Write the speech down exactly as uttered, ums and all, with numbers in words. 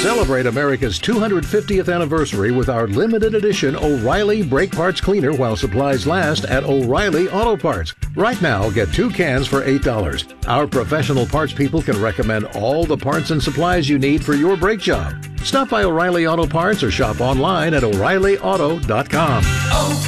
Celebrate America's two hundred fiftieth anniversary with our limited edition O'Reilly Brake Parts Cleaner while supplies last at O'Reilly Auto Parts. Right now, get two cans for eight dollars. Our professional parts people can recommend all the parts and supplies you need for your brake job. Stop by O'Reilly Auto Parts or shop online at O'Reilly Auto dot com.